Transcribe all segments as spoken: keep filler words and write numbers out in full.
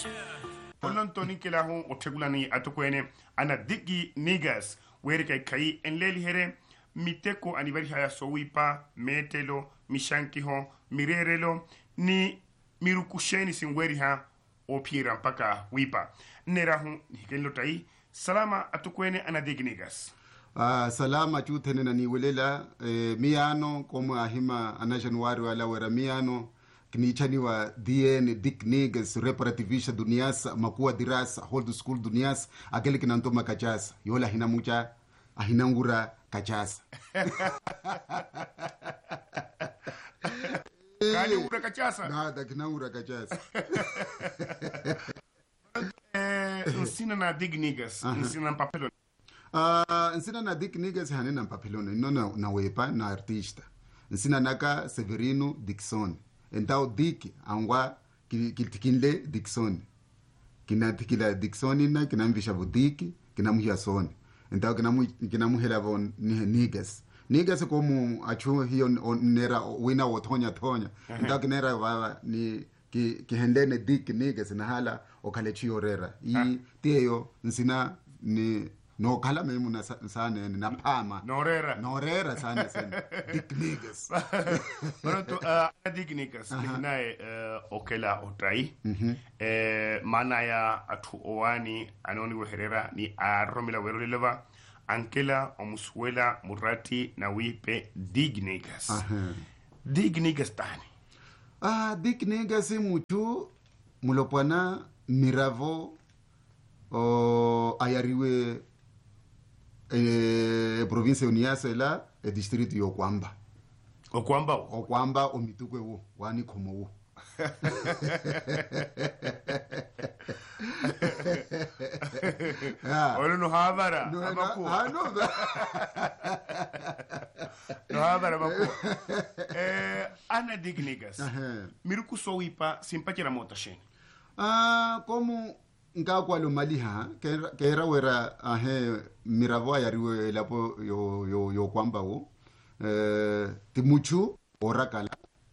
Onon toni kila hon otegulani atokwene ana digi niggas weri kai kai enleli here miteko anibari haya sowipa metelo mishanki ho mirerelo ni mirukusheni sinweri ha opira mpaka wipa nera hon hikenlo tai salama atokwene ana digi niggas. Uh, salama chutene na niwelela eh, miano komo ahima ana januari wala wera miano kinichani wa D N dik niggas reparativisha dunias makuwa dirasa hold school dunias agele kinantoma kachasa yola hina mucha ahinangura kachasa kani ura kachasa nada kinangura kachasa eh nsina na dig niggas nsina na papelon. Uh, nsina na dik niggas hanena mpapelona ino na, na wepa na artista nsina naka Severino Dixon entao dik angwa kiltikinle Dixon kina tikila Dixon na kina mvisha vodiki kina muhia son entao kina mu kina muhela von niggas niggas komu achu hiyo nera wina wotonya tonya entao kinera baba ni ki kihendene dik niggas na hala okalechi orera i tieyo nsina ni no kala memu na sana na pama norera norera sana sana dik niggas pronto uh, dik niggas nae uh, okela otrai mm-hmm. eh mana ya atu oani anoni weherera ni aromila weroleva ankela omuswela murati na wipe dik niggas uh-huh. dik niggas tani ah dik niggas mutu mulopwana miravo o ayariwe eh province uniasa la e district yo kwamba okwamba okwamba omitukwe wo wani komo wo olo no habara amaku ah no no habara amaku eh ana dig niggas miruku sowipa simpachira motasheni ah como nga kwa lo maliha ke era wera ahe miravo yariwe lapo yo yo yo kwamba wo eh timuchu orakala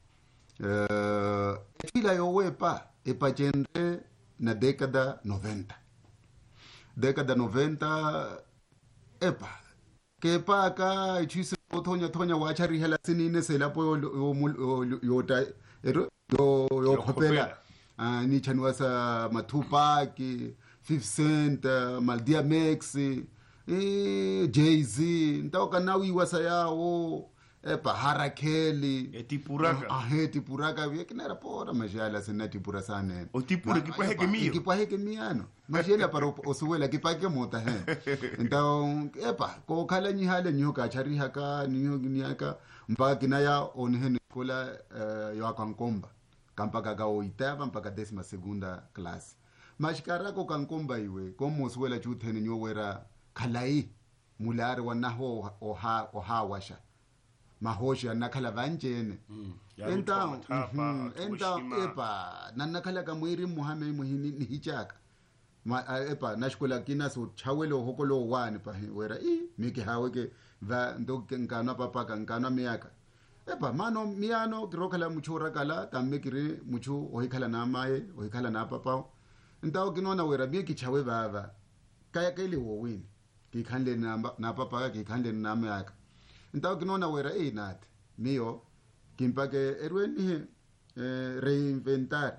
eh kila yo wepa epachende na década noventa década noventa epa ke pa ka chise tonya tonya wachari hela sinine se lapo yo yo yo ta yo yo khopela Uh, ni chanwasa Matupac, fifty Cent, uh, Maldia Max, eh, Jay-Z, ntaoka nawi wasa yao, epa Harakeli, etipuraka. Ah, uh, etipuraka, vya kinera pora majala sena tipura sana. O tipura kipa heke miyo. Kipa heke miyano. Majala para osuwela kipa heke mota he. Ntao, epa, ko kala ni hale nyo ka chari haka, nyo giniaka, mpaka kinaya onhene kola uh, yo akankomba. Kampaka ga oitava mpaka décima segunda classe mashkarako kankomba iwe komo swela chutheni nyowera khalai mulari wanaho oha oha washa mahosha nakhala vanjene mm. enta mm, enta epa nanakhala kamwiri muhame muhini hichaka ma epa nashkola kina so chawelo hokolo wani pa wera i miki haweke va ndoke ngana papa kankana miyaka epa mano miano kirokala muchura kala tamme kire muchu ohikala na mae ohikala na papa ntao kinona wera bie kichawe baba kaya kile wowini kikhandle na na papa kikhandle na mayaka ntao kinona wera e nat mio kimpake erweni eh, reinventar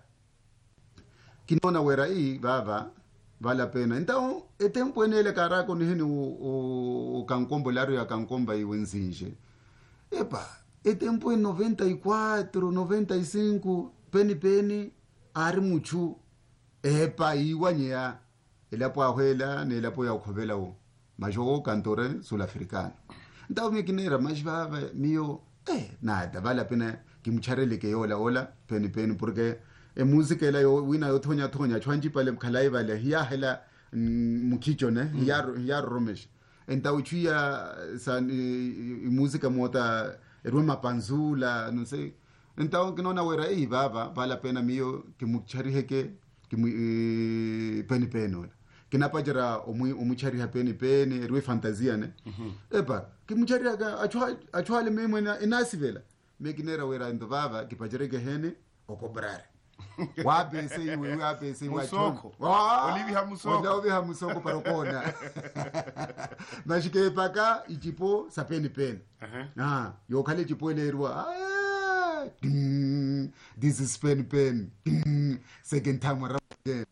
kinona wera i baba vale pena ntao etempo enele karako ni hini o, o kankombo laro ya kankomba iwenzinje epa e tempo en noventa y cuatro, noventa y cinco, peni peni, ari muchu, epa iwanyea, elapo ahuela, ne elapo ya ukhobela o, majogo cantore sul-africano. Ntao mikinera, majvava, mio, eh, nada, vale la pena, kimucharele ke yola ola, peni peni, porque e música ela yo, wina yo tonya tonya, chwanji pale mkalai vale, hiya hela mukicho ne, hiya, hiya romesh. Ntao chuya, sa, música mota, erwema panzula no sé entawo kinona wera e baba vale pena mio kimuchari heke kimu e, peni peni kinapajira omu omuchari ha peni peni erwe fantasia ne mm-hmm. Epa kimuchari aga achwa achwale memo na inasivela mekinera wera ndo baba kipajire ke hene okobrare wabese iwe wabese Musoko. Olivia Musoko. Olivia Musoko parokona. Mashike paka ichipo sa peni peni. Ah, yo kale chipo elerwa. Ah, this is pen pen. Second time around again.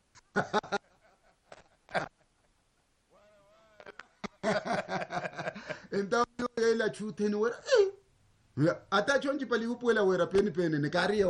Então eu ela chute no era. Ata chonji pali upuela wera peni peni ne karia.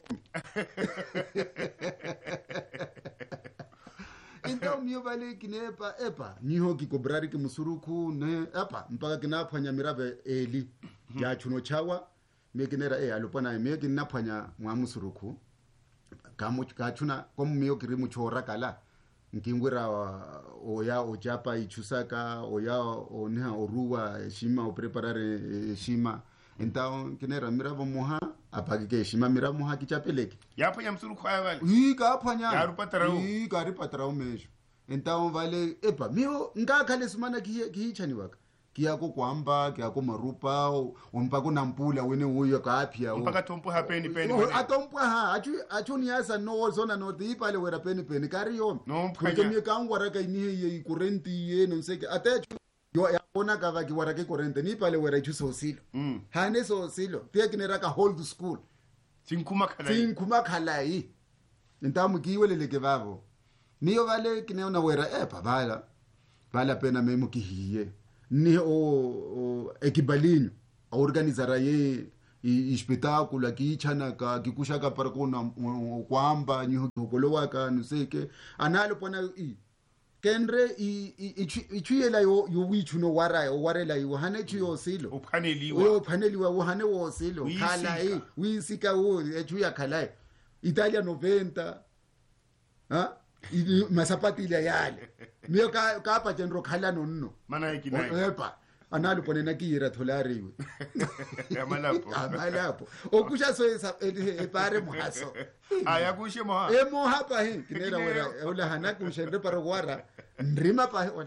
Então mio vale kinepa epa niho kikobrari ke musuruku ne epa mpaka kinapanya mirabe eli ya chuno chawa mekinera e alopana mekinapanya mwa musuruku kamu kachuna komu mio kirimu chora kala nkingwira oya ojapa ichusaka oya onha oruwa shima o preparare shima então kinera miravo moha apagike shima miravo moha kichapeleke yapanya msuru kwa vale ii kapanya ya rupatarau ii ka rupatarau mesho então vale epa mio ngakale sumana ki kichani waka kiyako kwamba kiyako marupa ompako nampula wene uyo kaapia mpaka tompo hapeni peni atompo ha achu achu ni asa no zona no tipale wera peni peni kariyo no mpanya kemi kangwara ka ini ye kurenti ye no seke atachu yo yaona kava ki wara ke kurenti ni pale wera chu sosilo mm. hane sosilo tekinera ka hold school sinkuma khalai sinkuma khalai ntamu kiwelele ke babo niyo vale kineona wera epa bala bala pena memo kihiye ni o, o equibalinho a organizar aí e espetáculo aqui chana ka kikusha ka para kona kwamba ni hokolowa ka no sei que analo pona i kenre i i chuyela yo yo wichu no wara o warela yo hane chuyo silo o paneliwa o paneliwa o hane wo silo khala i wisika o echuya khala Italia noventa ha i masapati ile yale mio ka ka pa jenro khala nonno mana ikinai epa analo pone na kira tholariwe amalapo amalapo okusha so esa e pare muhaso aya kushe moha e moha pa he kinera wera ola hana kushe ndo para gwara ndrima pa he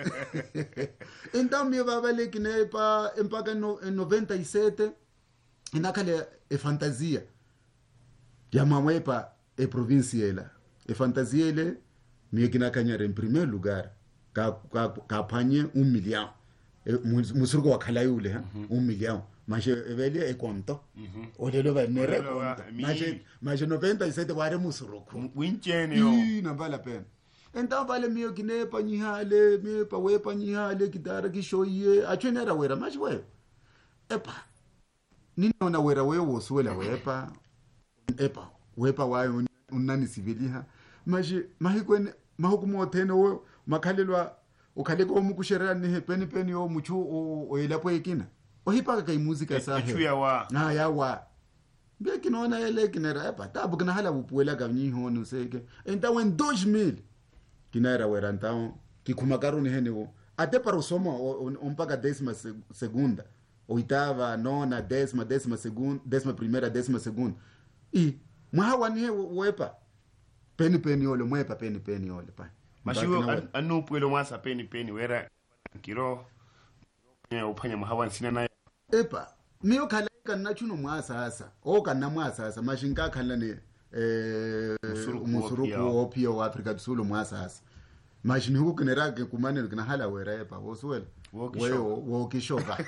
então mio baba le kinepa empaka no noventa y siete inakale e fantasia ya mamwepa e provinciela e fantasia ile mio kinakanyara en primer lugar ka ka ka panye un million musurgo wakhalayule ha un million manje evele e konto olelo ba nere konto manje manje noventa y siete ware musuruko winchene yo namba la pena então vale mio kine panyihale me pa we panyihale kitara kishoye achwenera wera manje we epa nino na wera we wosuela wepa epa wepa wayo unani civiliha manje mahikwen mahukumo teno we makhalelwa ukhaleko umukusherera ni peni peni yo muchu o elapo ekina ohipaka kai muzika sahe echuya wa na ya wa be kinona ele kinera epa tabu kana hala bupuela gamni hono seke então en dois mil kinera wera então kikumakaro ni hene wo até para o somo umpaga décima segunda oitava nona décima décima segunda décima primeira décima segunda e mwawa ni wepa peni peni ole mwepa peni peni ole pa mashiwo anu puelo mwasa peni peni wera kiro ya upanya mhawan sinana epa miyo khala kana chuno mwasa sasa o kana mwasa sasa mashinga khala ne eh musuruku opio wa Africa du Sul mwasa sasa mashini huko kinera ke kumane kana hala wera epa woswela weyo wokishoka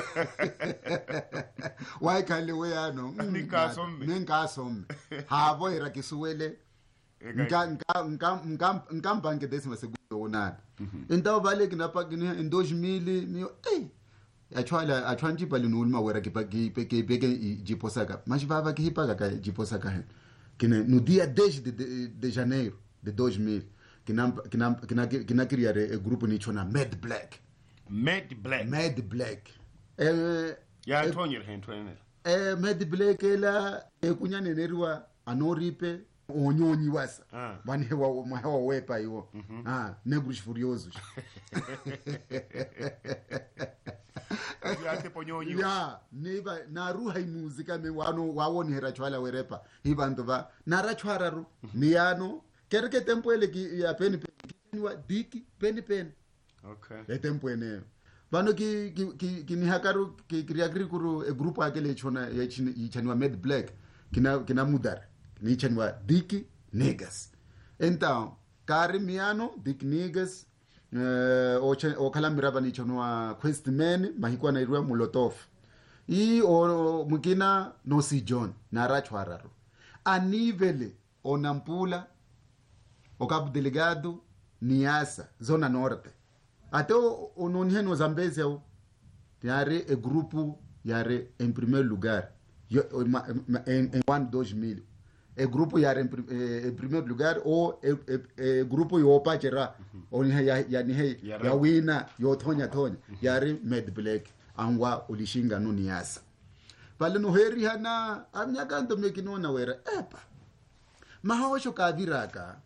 why kale we ano ninkasomme ninkasomme habo era kisuwele nka nka nka nka nka banke décima segunda onana então vale que na página em dois mil mil ei achwala achwanji pali no ulma wera kipaki peke peke jiposaka mas vava que hipaga ka jiposaka que no dia dez de, de, de janeiro de dois mil que na que na que na que na criar o grupo nicho na Mad Black Mad Black Mad Black eh ya tonyer hen tonyer eh Mad Black ela ekunyane nerwa anoripe onyonyi wasa ah. Bani hewa mahewa wepa iwo mm-hmm. Ah, Negros Furiosos yate ponyonyi ya neba na ruha imuzika me wano wawoni hera chwala werepa hibantu ba nara chwara ru miano kerke tempo ele ki ya peni peni wa diki peni peni okay le tempo ene bano ki ki ki ni hakaru ki kriagri kuru e grupo akele chona ya chini chani wa Mad Black kina kina mudar ni chanwa diki niggas. Então, carimiano, dic niggas, uh, o kalamirava ni chonwa questmen, mahikuwa na irua molotov. I o mukina no si John, na rachwararo. A nível o Nampula, o cabo delegado, Niassa, zona norte. Até o, o Nunhen o Zambésia, yare e grupo, yare em primeiro lugar, em, em ano dois mil. E grupo yare em, em, em primeiro lugar, ou e, e, e grupo yo pachera, ou yanihe, yawina, yo tonya tonya, yare Med Black, angwa ulishinga no Niassa. Pale no heri hana, amnyakanto mekinona wera, epa, mahosho kaviraka,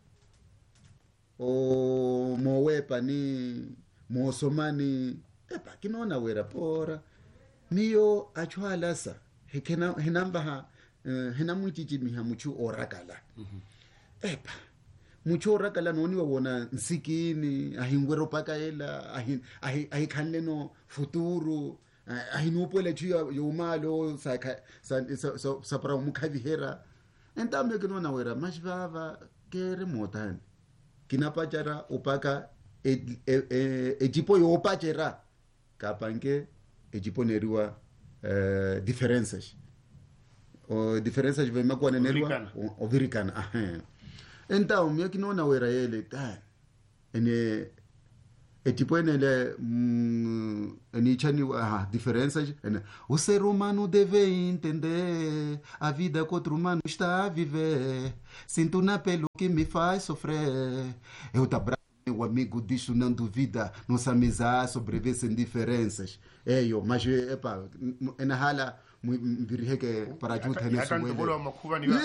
o mowepa ni mosomani epa kinona wera pora miyo achwala sa hekena henamba ha uh, henamutiji miha muchu orakala mm-hmm. Epa muchu orakala noni wona nsikini ahingwero pakaela ahin ahi ahikhanleno futuro ahinupole chiyo yomalo sa sa sa sa para mukhavihera entambe kinona wera mashvava kere motani kinapachara upaka ejipo e, e, yopachera kapanke ejipo neriwa uh, differences o differences vema kwa neriwa ovirikana aha então mio kinona wera ele ta ene ejipo enele mm, eni chani ah differences ene o ser humano deve entender a vida que outro humano está a viver. Sinto na pele o que me faz sofrer. Eu te abraço, meu amigo, disso não duvida. Nossa amizade sobrevive sem diferenças. É eu, mas epa, é na hala virei que para ajuda nesse momento.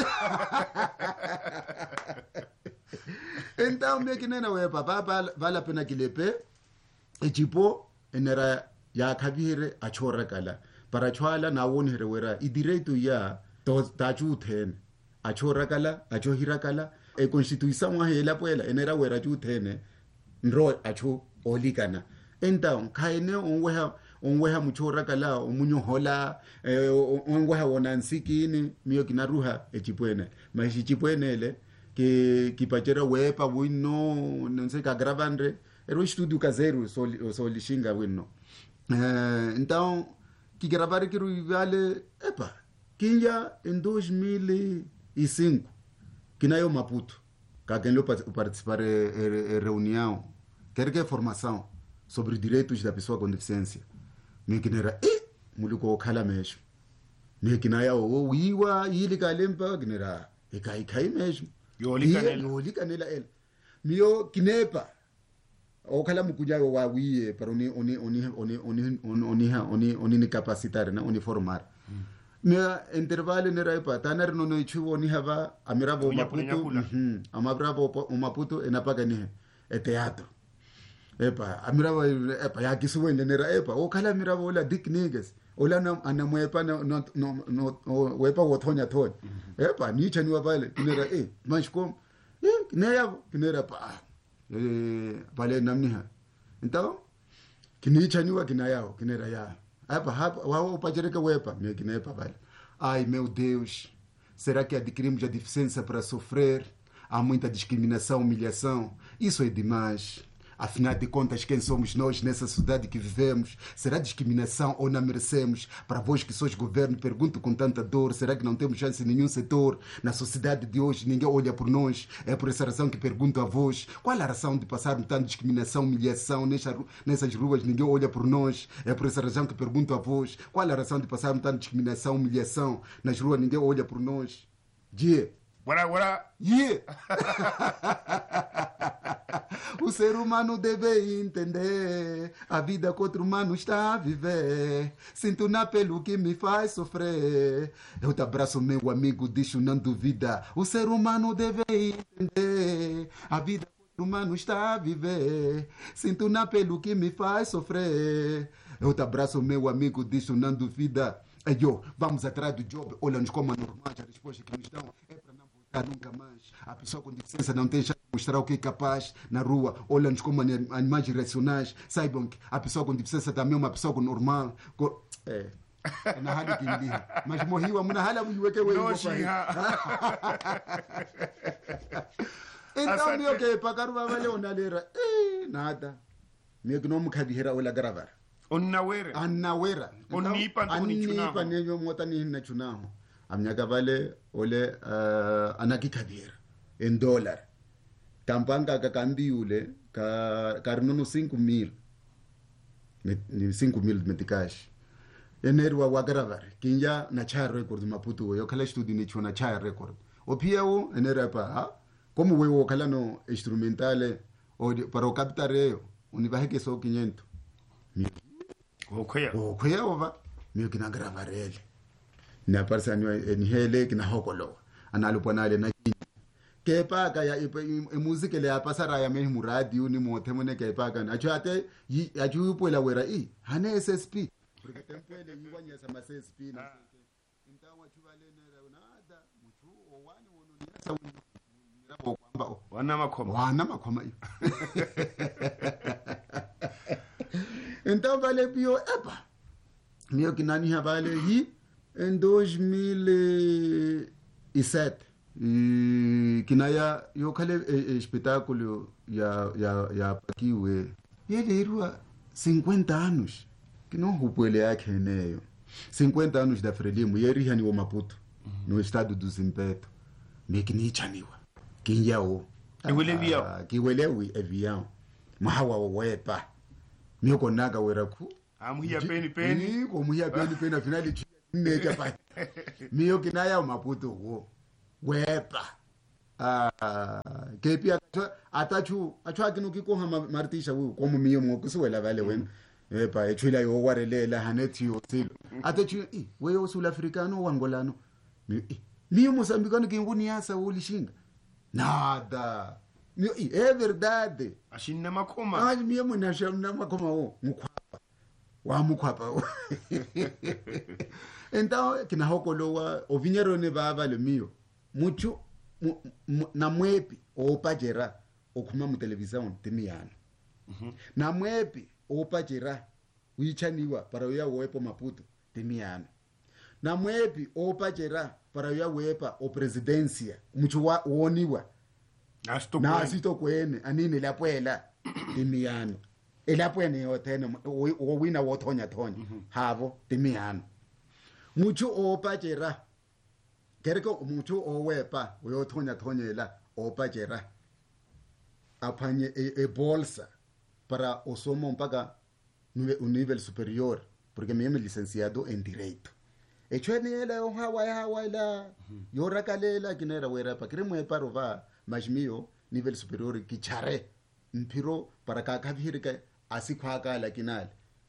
Então, meu que não é papá, vale a pena que lhe pe. E tipo, enera ya kavire achora kala. Para chwala na woni herewera i direito ya to tajuten. Achora kala, achohira kala. E constituição a hela poela enera wera jutene. Nro acho olikana. Então, kaine onweha onweha muchora kala omunyo hola eh, onweha wona nsikini miyo kinaruha echipwene. Mas echipwene le que que pachera wepa wino não sei que gravandre era um estúdio caseiro só só lixinga wino. Uh, então que gravaram que vale epa quinha em dois mil e cinco que na eu Maputo que quem lhe participar é reunião quer que é formação sobre direitos da pessoa com deficiência me que era e muliko kala mesmo me que na eu o iwa ile kalempa que era e kai kai mesmo yoli kanela yoli kanela el mio kinepa o kala mukuja wa wiye para oni oni oni oni oni oni oni oni ni capacitar na oni formar me intervalo nera pa tanar no no chuo ni hava amirabo Maputo mhm amabrabo Maputo enapaga ni e teatro epa amirabo epa ya kisuwende nera epa o kala amirabo la dik niggas ola na anamwepa no no no wepa wotonya ton epa ni chani wa vale nera e mashkom eh nera nera pa eh vale namniha então kini chani wa kinayao kinera ya epa hapa wao pajereka wepa me kinepa vale ai meu Deus será que adquirimos a deficiência para sofrer há muita discriminação humilhação isso é demais. Afinal de contas, quem somos nós nessa sociedade que vivemos? Será discriminação ou não merecemos? Para vós que sois governo, pergunto com tanta dor, será que não temos chance em nenhum setor? Na sociedade de hoje, ninguém olha por nós. É por essa razão que pergunto a vós, qual a razão de passarmos tanta discriminação, humilhação nessa, nessas ruas, ninguém olha por nós? É por essa razão que pergunto a vós, qual a razão de passarmos tanta discriminação, humilhação nas ruas, ninguém olha por nós? Yeah. What what Yeah. O ser humano deve entender a vida que outro humano está a viver. Sinto na pele o que me faz sofrer. Eu te abraço, meu amigo, deixo não duvida. O ser humano deve entender a vida que outro humano está a viver. Sinto na pele o que me faz sofrer. Eu te abraço, meu amigo, deixo não duvida. Ei, yo, vamos atrás do job. Olha-nos como normais, a resposta que nos dão é para não voltar nunca mais. A pessoa com deficiência não tem chance de mostrar o que é capaz na rua. Olha-nos como animais irracionais. Saibam que a pessoa com deficiência também é uma pessoa normal. Com... É, na hali kindiha mashmohiwa muna hala muiweke wewe No shiha. Então meu que pakaruba vale onalera eh nada meu que não me kabihera ola gravar Onnawere. anawera Onnipa ntoni chunaho. anipa nenyo mota ni na chunaho amnyaka vale ole uh, anaki kabihera en dollar tampanga ka kambiule ka karnono cinco mil ni cinco mil metikash enerwa wa gravar kinja na cha record maputo yo kala studio ni chuna cha record opiao enera pa ha como wewe kala no instrumentale o para o captareo unibaheke so quinhentos Okay. o kuyova mio kina gravarele na parsa ni ni hele kina hokolo analo ponale na ke paka ya e musique le apasara ya mehi radio ni mothemone ke paka na chate ya chupoela wera i hane S S P porque tempele yiwanya sama S S P na intawa chuvale nera nada muchu o wani wono ni sa wani kwamba Wana makoma. wana makoma então vale pio epa mio kinani vale hi em dois mil e sete e kinaya yo kale espetáculo ya ya ya pakiwe ele irua cinquenta anos que não rupele yake neyo cinquenta anos da Frelimo yeri hani wo Maputo no estado do Zimpeto me kinichaniwa kinjao Iwelewiao. kiwelewi eviao mahawa wepa miyoko naga weraku Amuhia peni peni. ni ko muhia peni peni finali neja pa miyo kinaya Maputo wo wepa ah kepia atachu achu akinu kiko ha martisha wo como miyo mo kusuela vale wen epa echula yo warelela hanethi yo silo atachu i weyo sul africano wangolano miyo mosambicano kimbuni yasa ulishinga nada miyo i é verdade Ashina makoma. ah miyo munasha na makoma wo mukwapa wa mukwapa wo então kina hokolowa ovinyero ne baba le miyo mucho mu, mu, na mwepi opajera okuma mu televisão timiano Mhm. na mwepi opajera uichaniwa para uya wepo Maputo timiano na mwepi opajera para uya wepa o presidencia mucho wa woniwa Asto na kwene. sito kwene anini lapwela timiano elapwene yothene o wina wothonya thonya havo timiano mucho opajera kereko mucho owepa uyothonya thonyela opajera aphanye e, e bolsa para osomo mpaka un nivel superior porque me he licenciado en derecho echwenela yo hawa hawa la yo rakalela kinera wera pa kremo e parova majmio nivel superior kichare mpiro para ka kavhirika asikhwaka la kinale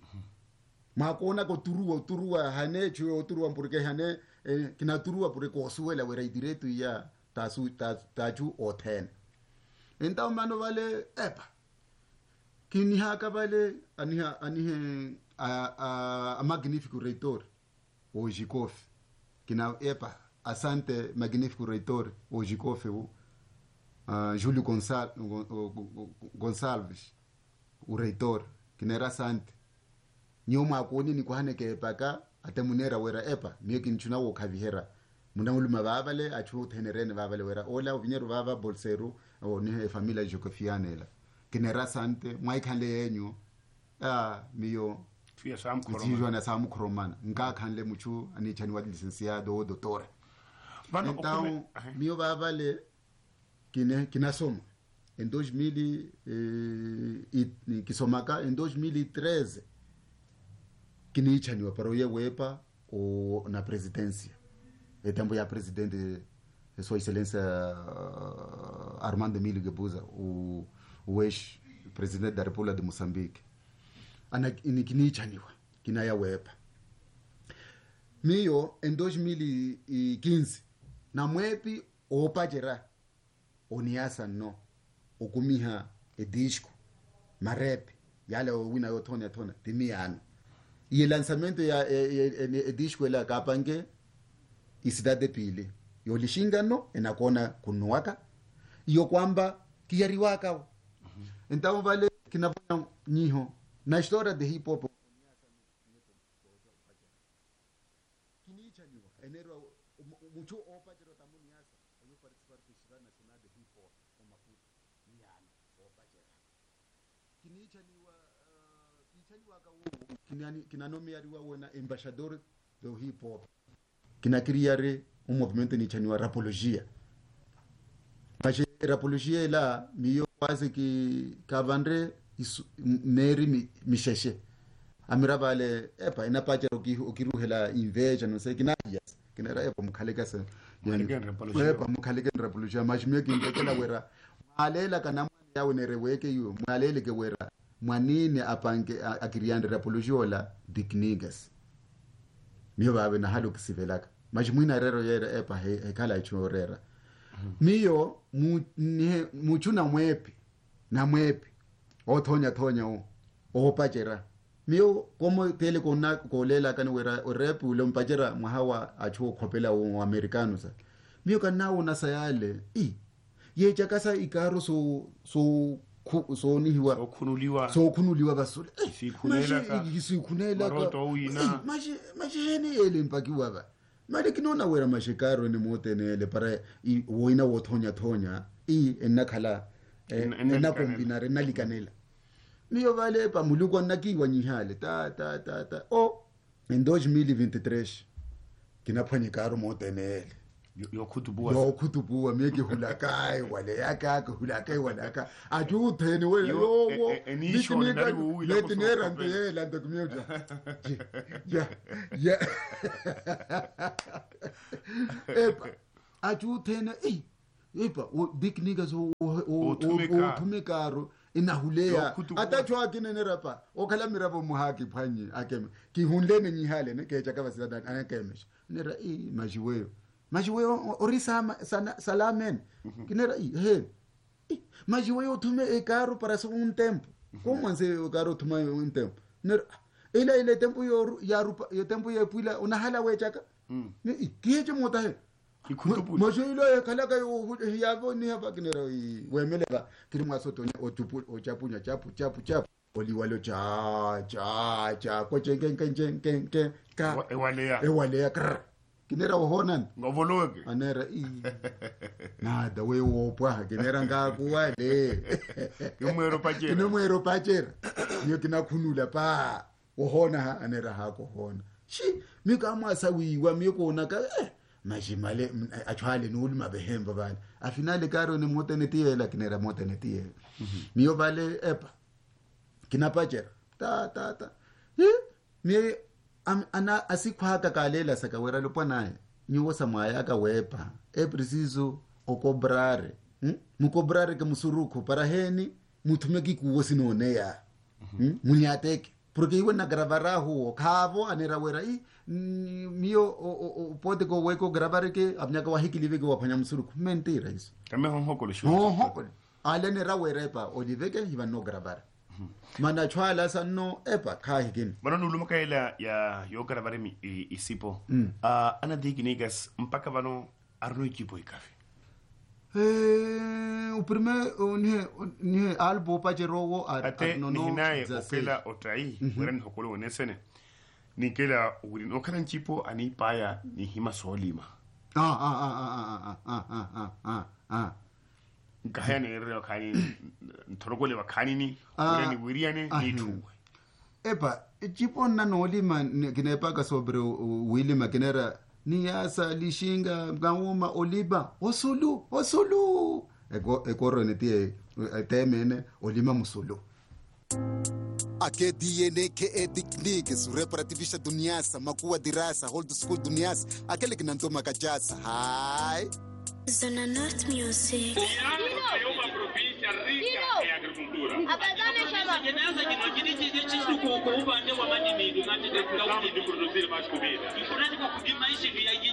makona ko turuwa turuwa hane chuo turuwa porque hane eh, kina turuwa porque ko suela wera direito ya tasu taju oten então mano vale epa kini haka vale aniha anihe a a, a magnifico reitor o Jikof kina epa asante magnifico reitor o Jikof o uh, Júlio Gonçal, Gonçalves o reitor kina era sante nyoma koni ni kuhane ke paka atemunera wera epa mieki nchuna wo kavihera munanguluma babale achu tenerene babale wera ola vinyeru baba bolseru o ni familia jokofianela kinera sante mwaikhanle yenyu ah miyo Tuya sam koroma. tijwa na samu kromana nga khanle muchu ani chani wa licenciado o doctor Bano então okume. Ahe. miyo babale kine kinasoma em dois mil e kisomaka em dois mil e treze kinichaniwa para uye wepa o na presidência e tempo ya presidente sua excelência uh, Armando Emílio Guebuza o o ex presidente da República de Moçambique ana kinichaniwa kinaya wepa miyo em dois mil e quinze na mwepi opajera oniasa no okumiha edisco marep yale wina yotona tona timiano y el lanzamiento ya e disco la kapange isidade pili yo lishingano enakona kunuaka iyo kwamba kiyariwaka então vale kinabona nyiho na história de hip hop kinichaniwa uh, kichaniwa ka wo kinani kinanomiariwa wona ambassador de hip hop kinakiriare un movimento ni chaniwa rapologia pache rapologia la miyo quasi ki kavandre neri mi, misheshe amira vale epa ina pacha ukiruhela inveja no se kinaya kinera epa mukhaleka se epa mukhaleka rapologia mashimye kintekela wera malela kana yawe nereweke yu mwalele ke wera mwanini apange akiriande rapologia la diknigas miyo babe na halu kisivelaka majimwina rero yera epa he, he kala ichorera miyo mu ne muchuna mwepi na mwepi othonya thonya o opachera miyo komo tele kona kolela kana wera rap lo mpachera mwahawa achuo khopela o americano sa miyo kana una sayale i ye jakasa ikaro so so khu, so ni hiwa so kunuliwa so kunuliwa basule eh, si kunela ka si kunela ka maroto uina maji maji ni ele mpakiwa ba mali kinona wera mashikaro ni motenele para i woina wothonya thonya i enakhala ena kombinare nalikanela miyo vale pa muluko nakiwa nyihale ta ta ta ta o en dois mil e vinte e três kinaphanyikaro motenele yo khutubuwa yo khutubuwa meke hulakai wale yaka ka hulakai wala ka aju thene we yo wo enisho ndari uwila ko letinera ndela ndokumyoja ya ya epa aju thene eh epa big niggas o o tumekaro inahulea atacho akinene rapa okhala mirabo muhaki phanyi akeme ki hunlene nyihale ne kecha ka basida anakemesh nera i majiweyo majiweyo orisa salamen kinera i he majiweyo tume e caro para un tempo como anse o caro tuma un tempo nera ile ile tempo yo ya rupa yo tempo yo pula una hala wechaka ni kieje mota he Mojilo kala kayo yabo ni hapa kinera wemelela kirimwa soto otupu ochapunya chapu chapu chapu oliwalo cha cha cha ko chenken kenken kenken ka ewalea ewalea kr kinera wohonan ngovologe anera i nada we wopwa kinera ngakuwale yomwero pachera yomwero pachera niyo kinakhunula pa wohona anera hako hona shi mikama sawiwa mikona ka eh majimale achwale nulima behemba bana afinale karo ni motenetiela kinera motenetiela miyo vale epa kinapachera ta ta ta hi mi ana asikhwaka kalela sakawera lopanaye nyiwo samaya ka wepa e preciso okobrare hm mukobrare ke musuruko para heni muthumeki kuwo sinone ya hm munyateke porque iwe na gravara huo khavo anera wera i miyo o pode ko weko gravare ke apnya ka wahi kilive ke wafanya msuruku mentira isso kame honhoko le ho ho ale ne ra wera pa oliveke hiva no gravare mana chwala sanno epa khahikin bano nulumo kaela ya yo gravare mi isipo ah ana digi negas mpaka bano arno equipo ikafe eh o primeiro ne ne albo pajerowo ate no no opela otai weren hokolo onesene nikela uri no kana chipo ani paya ni hima solima ah ah ah ah ah ah ah ah ah ngaya ne rero kani ntorogole bakani ni weren wiriane ni tu epa chipo na no lima kinepa ka sobre wilima kinera ni yasa lishinga ngawuma oliba osulu osulu eko ekoro netie temene olima musulu ake D N A ke ediknike sureparativisha duniasa makuwa dirasa hold school duniasa akele kinantoma kachasa hai Zona North Music. Uma província rica em agricultura. Abandone chama. Genasa que não queria dizer isso com o upande wa madini, ngati de produzir mais comida. Importante kwa kudima ishi vya